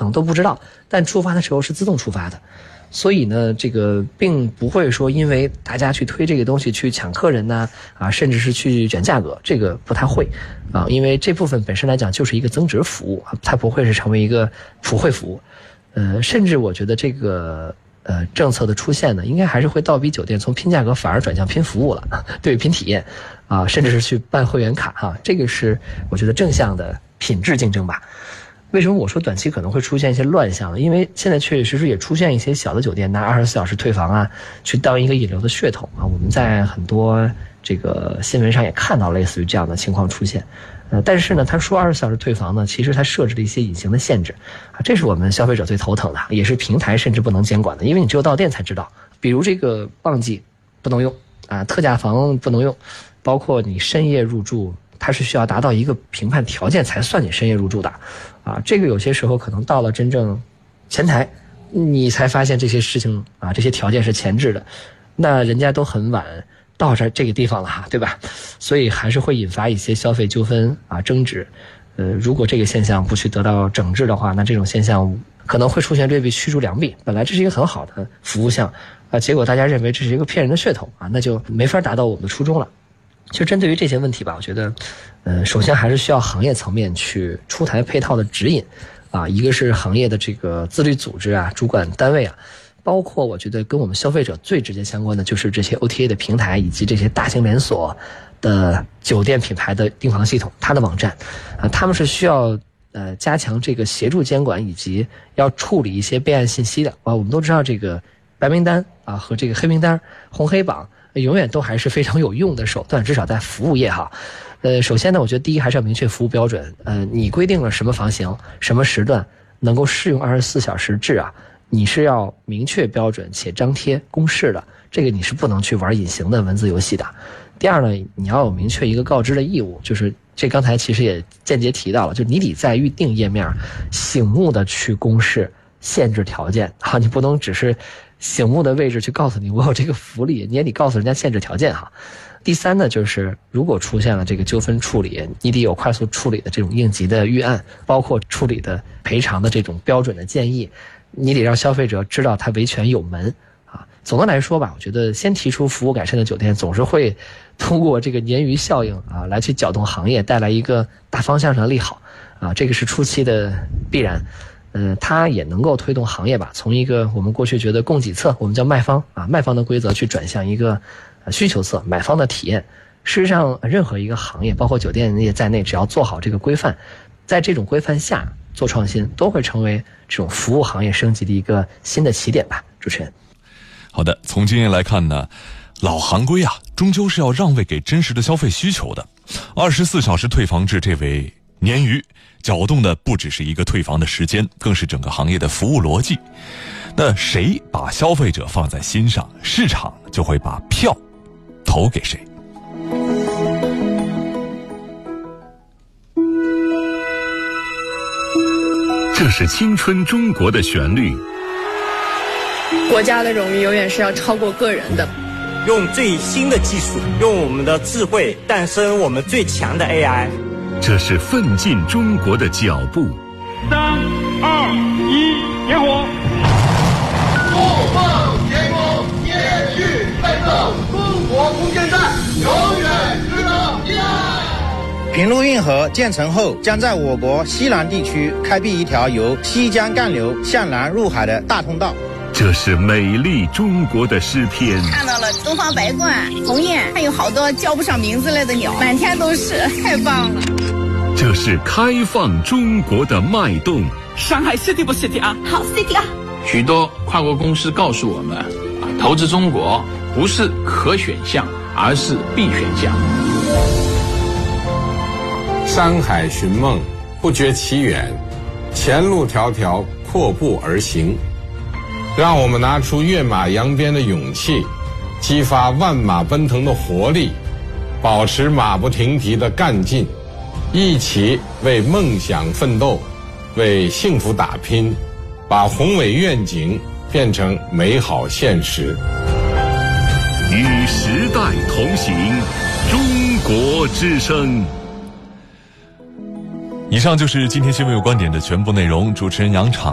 可能都不知道，但出发的时候是自动出发的。所以呢，这个并不会说因为大家去推这个东西去抢客人呐，甚至是去卷价格，这个不太会因为这部分本身来讲就是一个增值服务，它不会是成为一个普惠服务。甚至我觉得这个政策的出现呢，应该还是会倒逼酒店从拼价格反而转向拼服务了，对，拼体验甚至是去办会员卡这个是我觉得正向的品质竞争吧。为什么我说短期可能会出现一些乱象呢？因为现在确确实实也出现一些小的酒店拿24小时退房去当一个引流的噱头我们在很多这个新闻上也看到类似于这样的情况出现。但是呢，他说24小时退房呢，其实他设置了一些隐形的限制这是我们消费者最头疼的，也是平台甚至不能监管的，因为你只有到店才知道。比如这个旺季不能用特价房不能用，包括你深夜入住，它是需要达到一个评判条件才算你深夜入住的这个有些时候可能到了真正前台，你才发现这些事情这些条件是前置的，那人家都很晚到这个地方了对吧？所以还是会引发一些消费纠纷争执。如果这个现象不去得到整治的话，那这种现象可能会出现劣币驱逐良币。本来这是一个很好的服务项结果大家认为这是一个骗人的噱头那就没法达到我们的初衷了。其实针对于这些问题吧，我觉得首先还是需要行业层面去出台配套的指引一个是行业的这个自律组织主管单位包括我觉得跟我们消费者最直接相关的就是这些 OTA 的平台以及这些大型连锁的酒店品牌的订房系统，它的网站他们是需要加强这个协助监管以及要处理一些备案信息的我们都知道这个白名单和这个黑名单红黑榜永远都还是非常有用的手段，至少在服务业首先呢，我觉得第一还是要明确服务标准你规定了什么房型什么时段能够适用24小时制你是要明确标准且张贴公示的，这个你是不能去玩隐形的文字游戏的。第二呢，你要有明确一个告知的义务，就是这刚才其实也间接提到了，就你得在预定页面醒目的去公示限制条件你不能只是醒目的位置去告诉你我有这个福利，你也得告诉人家限制条件第三呢，就是如果出现了这个纠纷处理，你得有快速处理的这种应急的预案，包括处理的赔偿的这种标准的建议，你得让消费者知道他维权有门总的来说吧，我觉得先提出服务改善的酒店总是会通过这个鲶鱼效应来去搅动行业，带来一个大方向上的利好这个是初期的必然。它也能够推动行业吧，从一个我们过去觉得供给侧，我们叫卖方卖方的规则去转向一个需求侧买方的体验。事实上任何一个行业包括酒店业在内，只要做好这个规范，在这种规范下做创新，都会成为这种服务行业升级的一个新的起点吧。主持人， 好的，从经验来看呢，老行规终究是要让位给真实的消费需求的。24小时退房制这位鲶鱼搅动的不只是一个退房的时间，更是整个行业的服务逻辑。那谁把消费者放在心上，市场就会把票投给谁。 这是青春中国的旋律。 国家的荣誉永远是要超过个人的。 用最新的技术，用我们的智慧诞生我们最强的 AI。 这是奋进中国的脚步。 3、2、1，点火！ 不放天空，延续奋斗，中国空间站永远值得依赖。 平陆运河建成后，将在我国西南地区开辟一条由西江干流向南入海的大通道。 这是美丽中国的诗篇。 看到了东方白鹳、鸿雁，还有好多叫不上名字来的鸟，满天都是，太棒了。 这是开放中国的脉动。 上海 city 不 city 好 city 许多跨国公司告诉我们投资中国不是可选项，而是必选项。 山海寻梦，不觉其远，前路迢迢，阔步而行。让我们拿出跃马扬鞭的勇气，激发万马奔腾的活力，保持马不停蹄的干劲，一起为梦想奋斗，为幸福打拼，把宏伟愿景变成美好现实。 与时代同行，中国之声。 以上就是今天新闻有观点的全部内容，主持人杨昶。